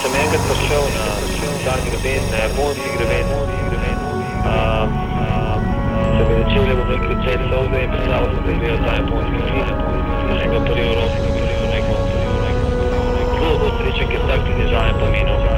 sem enkrat prišel na ta greben, na japonski greben, se mi začeli, bom rekel, celi solze in predstavil sem se gledal ta japonski film, da sem ga prvi v roki, rekel, zelo bo srečen, ker tak tudi zame pomenil.